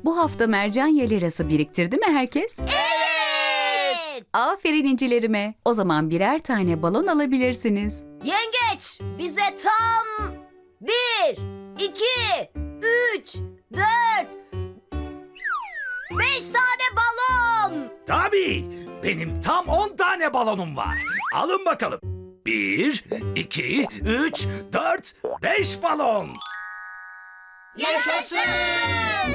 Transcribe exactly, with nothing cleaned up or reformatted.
Bu hafta mercan yelirası biriktirdi mi herkes? Evet! Aferin incilerime. O zaman birer tane balon alabilirsiniz. Yengeç, bize tam bir, iki, üç, dört, beş tane balon. Tabii, benim tam on tane balonum var. Alın bakalım. Bir, iki, üç, dört, beş balon. Yaşasın!